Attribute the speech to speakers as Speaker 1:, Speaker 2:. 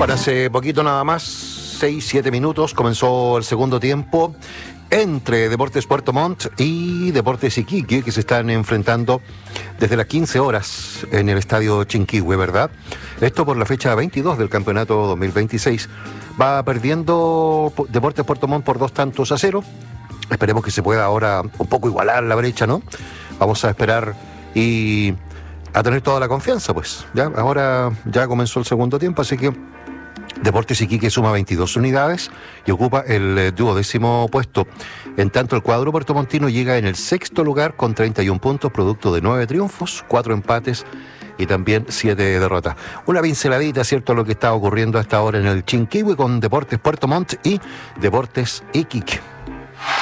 Speaker 1: Bueno, hace poquito nada más, 6-7 minutos, comenzó el segundo tiempo entre Deportes Puerto Montt y Deportes Iquique, que se están enfrentando desde las 15 horas en el estadio Chinquihue, ¿verdad? Esto por la fecha 22 del campeonato 2026. Va perdiendo Deportes Puerto Montt por 2-0. Esperemos que se pueda ahora un poco igualar la brecha, ¿no? Vamos a esperar y a tener toda la confianza, pues. Ya, ahora ya comenzó el segundo tiempo, así que Deportes Iquique suma 22 unidades y ocupa el 12º puesto. En tanto, el cuadro puertomontino llega en el 6º lugar con 31 puntos, producto de 9 triunfos, 4 empates y también 7 derrotas. Una pinceladita, ¿cierto?, a lo que está ocurriendo hasta ahora en el Chinquihue con Deportes Puerto Montt y Deportes Iquique.